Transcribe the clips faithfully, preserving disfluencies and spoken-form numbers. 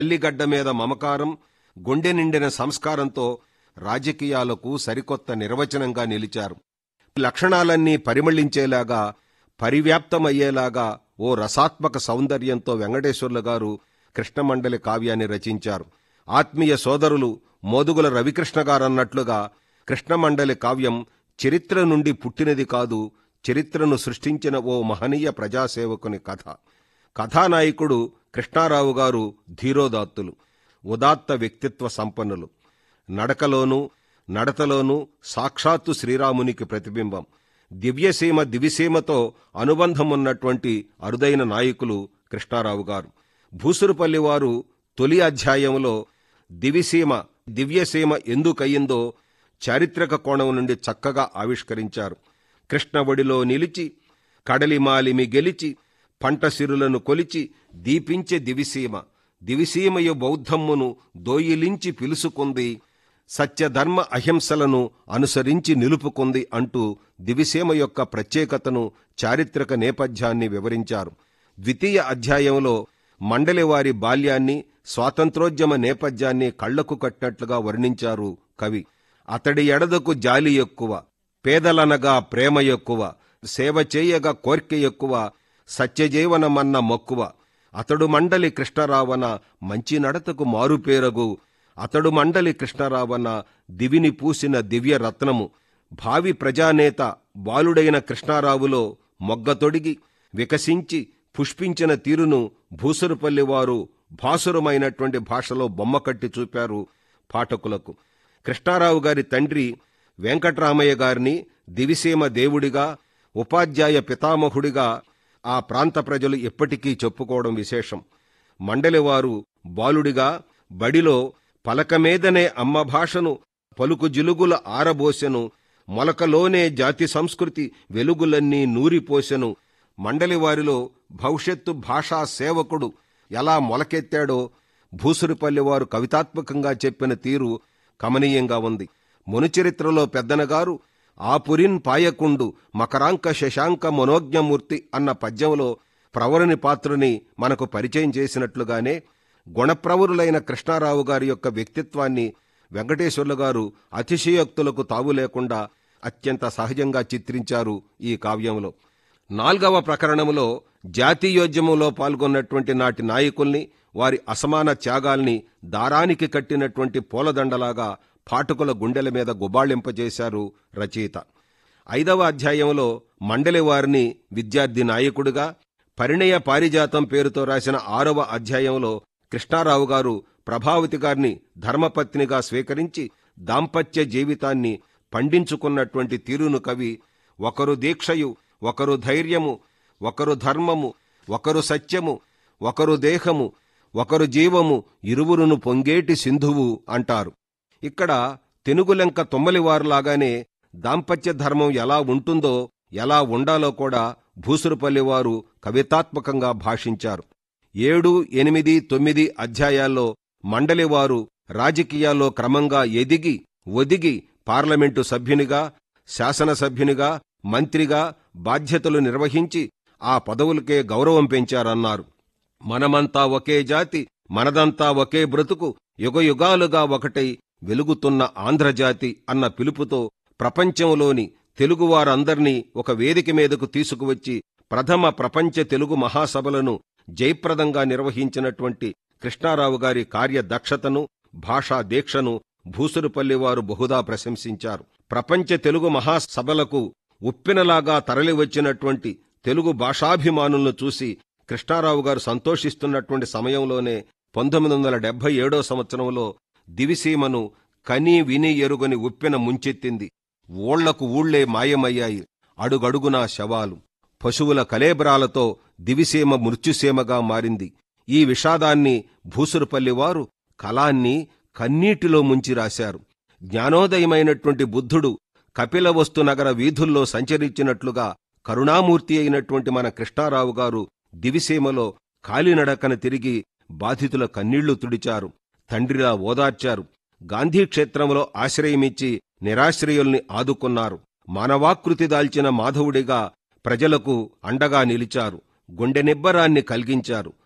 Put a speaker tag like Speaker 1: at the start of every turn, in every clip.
Speaker 1: తల్లిగడ్డ మీద మమకారం, గుండె నిండిన సంస్కారంతో రాజకీయాలకు సరికొత్త నిర్వచనంగా నిలిచారు. లక్షణాలన్నీ పరిమళించేలాగా, పరివ్యాప్తమయ్యేలాగా ఓ రసాత్మక సౌందర్యంతో వెంకటేశ్వర్లు గారు కృష్ణమండలి కావ్యాన్ని రచించారు. ఆత్మీయ సోదరులు మోదుగుల రవికృష్ణ గారన్నట్లుగా కృష్ణమండలి కావ్యం చరిత్ర నుండి పుట్టినది కాదు, చరిత్రను సృష్టించిన ఓ మహనీయ ప్రజాసేవకుని కథ. కథానాయకుడు కృష్ణారావు గారు ధీరోదాత్తులు, ఉదాత్త వ్యక్తిత్వ సంపన్నులు. నడకలోనూ నడతలోనూ సాక్షాత్తు శ్రీరామునికి ప్రతిబింబం. దివ్యసీమ దివిసీమతో అనుబంధమున్నటువంటి అరుదైన నాయకులు కృష్ణారావు గారు. భూసురుపల్లి వారు తొలి అధ్యాయంలో దివిసీమ దివ్యసీమ ఎందుకయ్యిందో చారిత్రక కోణం నుండి చక్కగా ఆవిష్కరించారు. కృష్ణవడిలో నిలిచి కడలిమాలిమి గెలిచి పంట సిరులను కొలిచి దీపించే దివిసీమ, దివిసీమయు బౌద్ధమ్మును దోయిలించి పిలుసుకుంది, సత్యధర్మ అహింసలను అనుసరించి నిలుపుకుంది అంటూ దివిసీమ యొక్క ప్రత్యేకతను, చారిత్రక నేపథ్యాన్ని వివరించారు. ద్వితీయ అధ్యాయంలో మండలివారి బాల్యాన్ని, స్వాతంత్రోద్యమ నేపథ్యాన్ని కళ్లకు కట్టినట్లుగా వర్ణించారు కవి. అతడి ఎడదకు జాలి ఎక్కువ, పేదలనగా ప్రేమ ఎక్కువ, సేవ చేయగా కోర్కె ఎక్కువ, సత్యజీవనమన్న మక్కువ, అతడు మండలి కృష్ణరావణ మంచి నడతకు మారుపేరగు, అతడు మండలి కృష్ణరావణ దివిని పూసిన దివ్య రత్నము. భావి ప్రజానేత బాలుడైన కృష్ణారావులో మొగ్గతొడిగి వికసించి పుష్పించిన తీరును భూసురుపల్లి వారు భాసురమైనటువంటి భాషలో బొమ్మ కట్టి చూపారు పాఠకులకు. కృష్ణారావు గారి తండ్రి వెంకట్రామయ్య గారిని దివిసీమ దేవుడిగా, ఉపాధ్యాయ పితామహుడిగా ఆ ప్రాంత ప్రజలు ఎప్పటికీ చెప్పుకోవడం విశేషం. మండలివారు బాలుడిగా బడిలో పలకమీదనే అమ్మ భాషను పలుకు జిలుగుల ఆరబోసెను, మొలకలోనే జాతి సంస్కృతి వెలుగులన్నీ నూరిపోసెను. మండలివారిలో భవిష్యత్తు భాషా సేవకుడు ఎలా మొలకెత్తాడో భూసురుపల్లివారు కవితాత్మకంగా చెప్పిన తీరు కమనీయంగా ఉంది. మునుచరిత్రలో పెద్దనగారు ఆపురిన్ పాయకుండు మకరాంక శశాంక మనోజ్ఞమూర్తి అన్న పద్యంలో ప్రవరుని పాత్రని మనకు పరిచయం చేసినట్లుగానే గుణప్రవరులైన కృష్ణారావు గారి యొక్క వ్యక్తిత్వాన్ని వెంకటేశ్వర్లు గారు అతిశయోక్తులకు తావు లేకుండా అత్యంత సహజంగా చిత్రించారు ఈ కావ్యంలో. నాల్గవ ప్రకరణంలో జాతీయోద్యమంలో పాల్గొన్నటువంటి నాటి నాయకుల్ని, వారి అసమాన త్యాగాల్ని దారానికి కట్టినటువంటి పూలదండలాగా పాఠకుల గుండెల మీద గుబాళింపజేశారు రచయిత. ఐదవ అధ్యాయంలో మండలి వారిని విద్యార్థి నాయకుడిగా, పరిణయ పారిజాతం పేరుతో రాసిన ఆరవ అధ్యాయంలో కృష్ణారావు గారు ప్రభావతి గారిని ధర్మపత్నిగా స్వీకరించి దాంపత్య జీవితాన్ని పండించుకున్నటువంటి తీరును కవి ఒకరు దీక్షయు, ఒకరు ధైర్యము, ఒకరు ధర్మము, ఒకరు సత్యము, ఒకరు దేహము, ఒకరు జీవము, ఇరువురును పొంగేటి సింధువు అంటారు. ఇక్కడ తెనుగులెంక తొమ్మలివారులాగానే దాంపత్య ధర్మం ఎలా ఉంటుందో, ఎలా ఉండాలో కూడా భూసురుపల్లి వారు కవితాత్మకంగా భాషించారు. ఏడు, ఎనిమిది, తొమ్మిది అధ్యాయాల్లో మండలివారు రాజకీయాల్లో క్రమంగా ఎదిగి ఒదిగి పార్లమెంటు సభ్యునిగా, శాసనసభ్యునిగా, మంత్రిగా బాధ్యతలు నిర్వహించి ఆ పదవులకే గౌరవం పెంచారన్నారు. మనమంతా ఒకే జాతి, మనదంతా ఒకే బ్రతుకు, యుగయుగాలుగా ఒకటై వెలుగుతున్న ఆంధ్రజాతి అన్న పిలుపుతో ప్రపంచంలోని తెలుగువారందర్నీ ఒక వేదిక మీదకు తీసుకువచ్చి ప్రథమ ప్రపంచ తెలుగు మహాసభలను జయప్రదంగా నిర్వహించినటువంటి కృష్ణారావు గారి కార్యదక్షతను, భాషా దీక్షను భూసురుపల్లి వారు బహుదా ప్రశంసించారు. ప్రపంచ తెలుగు మహాసభలకు ఉప్పినలాగా తరలివచ్చినటువంటి తెలుగు భాషాభిమానులను చూసి కృష్ణారావు గారు సంతోషిస్తున్నటువంటి సమయంలోనే పంతొమ్మిది వందల డెబ్బై ఏడో సంవత్సరంలో దివిసీమను కనీ విని ఎరుగని ఉప్పెన ముంచెత్తింది. ఊళ్లకు ఊళ్లే మాయమయ్యాయి, అడుగడుగునా శవాలు. పశువుల కలేబరాలతో దివిసీమ మృత్యుసీమగా మారింది. ఈ విషాదాన్ని భూసురుపల్లివారు కలాన్ని కన్నీటిలో ముంచి రాశారు. జ్ఞానోదయమైనటువంటి బుద్ధుడు కపిలవస్తు నగర వీధుల్లో సంచరించినట్లుగా కరుణామూర్తి అయినటువంటి మన కృష్ణారావు గారు దివిసీమలో కాలినడకన తిరిగి బాధితుల కన్నీళ్లు తుడిచారు, తండ్రిలా ఓదార్చారు. గాంధీక్షేత్రంలో ఆశ్రయమిచ్చి నిరాశ్రయుల్ని ఆదుకున్నారు. మానవాకృతి దాల్చిన మాధవుడిగా ప్రజలకు అండగా నిలిచారు. గుండె నిబ్బరాన్ని కలిగించారు.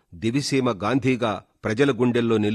Speaker 1: దివిసీమ గాంధీగా ప్రజల గుండెల్లో